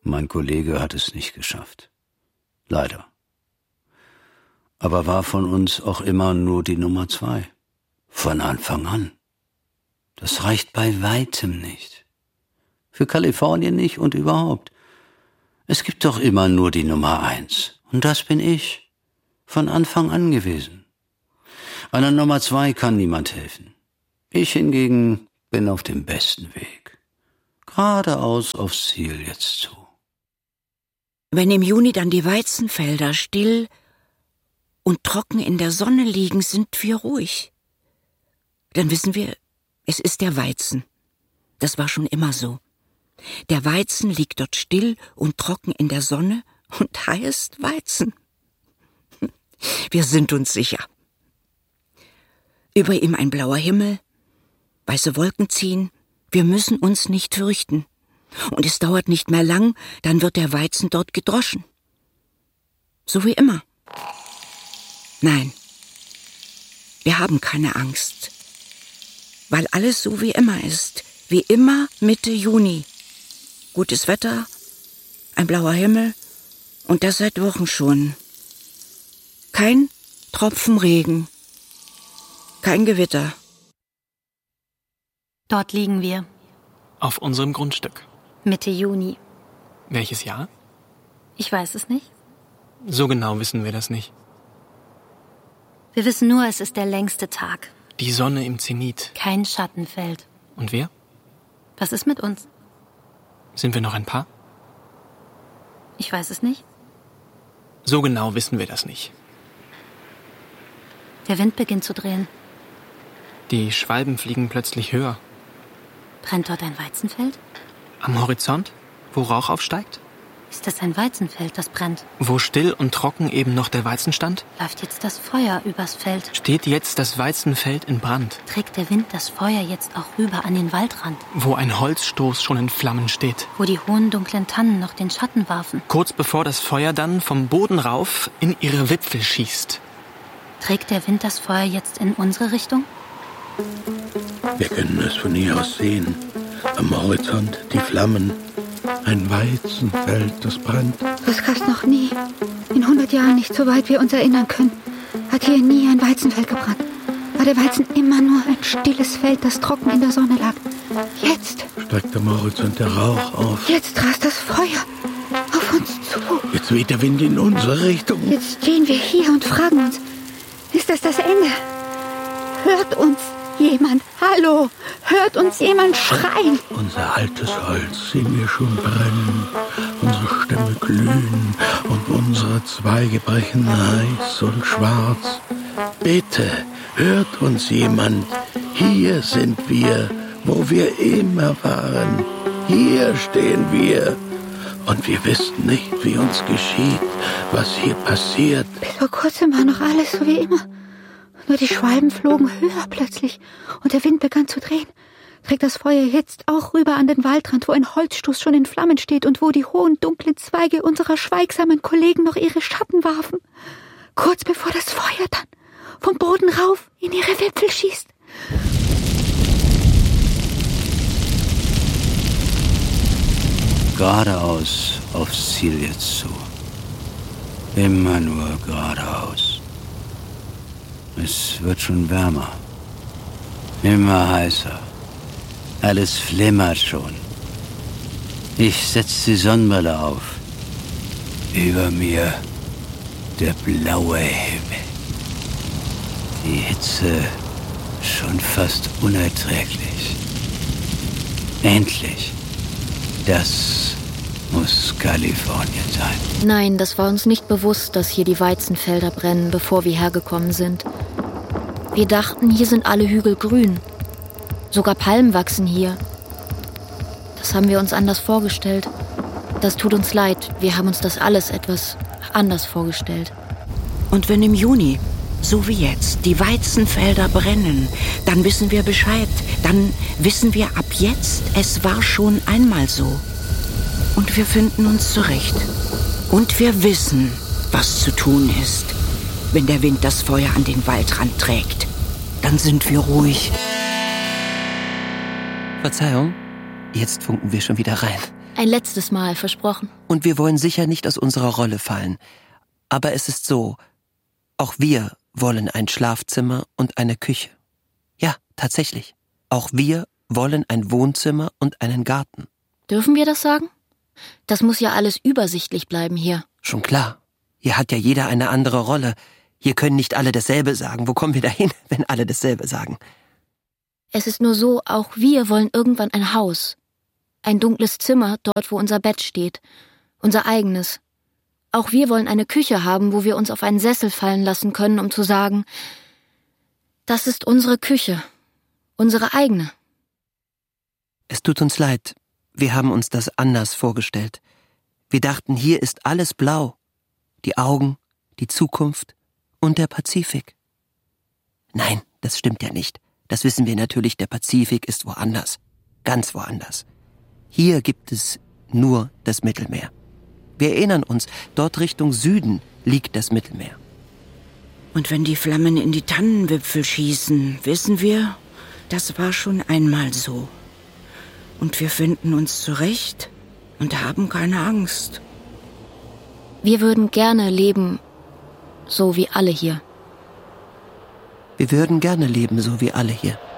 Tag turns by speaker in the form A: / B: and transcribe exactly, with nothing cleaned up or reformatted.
A: Mein Kollege hat es nicht geschafft. Leider. Aber war von uns auch immer nur die Nummer zwei. Von Anfang an. Das reicht bei weitem nicht. Für Kalifornien nicht und überhaupt. Es gibt doch immer nur die Nummer eins. Und das bin ich. Von Anfang an gewesen. Einer Nummer zwei kann niemand helfen. Ich hingegen bin auf dem besten Weg. Geradeaus aufs Ziel jetzt zu.
B: Wenn im Juni dann die Weizenfelder still und trocken in der Sonne liegen, sind wir ruhig. Dann wissen wir, es ist der Weizen. Das war schon immer so. Der Weizen liegt dort still und trocken in der Sonne und heißt Weizen. Wir sind uns sicher. Über ihm ein blauer Himmel, weiße Wolken ziehen, wir müssen uns nicht fürchten. Und es dauert nicht mehr lang, dann wird der Weizen dort gedroschen. So wie immer. Nein, wir haben keine Angst, weil alles so wie immer ist, wie immer Mitte Juni. Gutes Wetter, ein blauer Himmel und das seit Wochen schon. Kein Tropfen Regen, kein Gewitter.
C: Dort liegen wir.
D: Auf unserem Grundstück.
C: Mitte Juni.
D: Welches Jahr?
C: Ich weiß es nicht.
D: So genau wissen wir das nicht.
C: Wir wissen nur, es ist der längste Tag.
D: Die Sonne im Zenit.
C: Kein Schatten fällt.
D: Und wir?
C: Was ist mit uns?
D: Sind wir noch ein Paar?
C: Ich weiß es nicht.
D: So genau wissen wir das nicht.
C: Der Wind beginnt zu drehen.
D: Die Schwalben fliegen plötzlich höher.
C: Brennt dort ein Weizenfeld?
D: Am Horizont, wo Rauch aufsteigt?
C: Ist das ein Weizenfeld, das brennt?
D: Wo still und trocken eben noch der Weizen stand?
C: Läuft jetzt das Feuer übers Feld?
D: Steht jetzt das Weizenfeld in Brand?
C: Trägt der Wind das Feuer jetzt auch rüber an den Waldrand?
D: Wo ein Holzstoß schon in Flammen steht?
C: Wo die hohen dunklen Tannen noch den Schatten warfen?
D: Kurz bevor das Feuer dann vom Boden rauf in ihre Wipfel schießt.
C: Trägt der Wind das Feuer jetzt in unsere Richtung?
E: Wir können es von hier aus sehen. Am Horizont die Flammen. Ein Weizenfeld, das brennt.
F: Das gab's noch nie. In hundert Jahren nicht, soweit wir uns erinnern können, hat hier nie ein Weizenfeld gebrannt. War der Weizen immer nur ein stilles Feld, das trocken in der Sonne lag. Jetzt
E: steigt am Horizont der Rauch auf.
F: Jetzt rast das Feuer auf uns zu.
E: Jetzt weht der Wind in unsere Richtung.
F: Jetzt stehen wir hier und fragen uns, ist das das Ende? Hört uns jemand? Hallo? Hört uns jemand schreien?
E: Unser altes Holz sehen wir schon brennen. Unsere Stämme glühen und unsere Zweige brechen heiß und schwarz. Bitte, hört uns jemand. Hier sind wir, wo wir immer waren. Hier stehen wir. Und wir wissen nicht, wie uns geschieht, was hier passiert.
F: Bis vor kurzem war noch alles so wie immer. Nur die Schwalben flogen höher plötzlich und der Wind begann zu drehen. Trägt das Feuer jetzt auch rüber an den Waldrand, wo ein Holzstoß schon in Flammen steht und wo die hohen, dunklen Zweige unserer schweigsamen Kollegen noch ihre Schatten warfen. Kurz bevor das Feuer dann vom Boden rauf in ihre Wipfel schießt.
A: Geradeaus aufs Ziel jetzt zu. Immer nur geradeaus. Es wird schon wärmer. Immer heißer. Alles flimmert schon. Ich setz die Sonnenbrille auf. Über mir der blaue Himmel. Die Hitze schon fast unerträglich. Endlich. Das muss Kalifornien sein.
G: Nein, das war uns nicht bewusst, dass hier die Weizenfelder brennen, bevor wir hergekommen sind. Wir dachten, hier sind alle Hügel grün. Sogar Palmen wachsen hier. Das haben wir uns anders vorgestellt. Das tut uns leid, wir haben uns das alles etwas anders vorgestellt.
B: Und wenn im Juni, so wie jetzt, die Weizenfelder brennen, dann wissen wir Bescheid. Dann wissen wir ab jetzt, es war schon einmal so. Und wir finden uns zurecht. Und wir wissen, was zu tun ist. Wenn der Wind das Feuer an den Waldrand trägt, dann sind wir ruhig.
H: Verzeihung, Jetzt funken wir schon wieder rein.
G: Ein letztes Mal, versprochen.
H: Und wir wollen sicher nicht aus unserer Rolle fallen. Aber es ist so, auch wir wollen ein Schlafzimmer und eine Küche. Ja, tatsächlich. Auch wir wollen ein Wohnzimmer und einen Garten.
G: Dürfen wir das sagen? Das muss ja alles übersichtlich bleiben hier.
H: Schon klar. Hier hat ja jeder eine andere Rolle. Hier können nicht alle dasselbe sagen. Wo kommen wir dahin, wenn alle dasselbe sagen?
G: Es ist nur so, auch wir wollen irgendwann ein Haus. Ein dunkles Zimmer, dort wo unser Bett steht. Unser eigenes. Auch wir wollen eine Küche haben, wo wir uns auf einen Sessel fallen lassen können, um zu sagen, das ist unsere Küche. Unsere eigene.
H: Es tut uns leid. Wir haben uns das anders vorgestellt. Wir dachten, hier ist alles blau. Die Augen, die Zukunft und der Pazifik. Nein, das stimmt ja nicht. Das wissen wir natürlich, der Pazifik ist woanders. Ganz woanders. Hier gibt es nur das Mittelmeer. Wir erinnern uns, dort Richtung Süden liegt das Mittelmeer.
B: Und wenn die Flammen in die Tannenwipfel schießen, wissen wir, das war schon einmal so. Und wir finden uns zurecht und haben keine Angst.
G: Wir würden gerne leben, so wie alle hier.
H: Wir würden gerne leben, so wie alle hier.